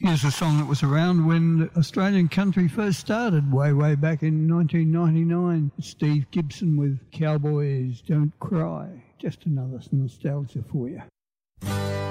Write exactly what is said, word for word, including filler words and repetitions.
Here's a song that was around when Australian country first started, way, way back in nineteen ninety-nine. Steve Gibson with Cowboys Don't Cry. Just another nostalgia for you.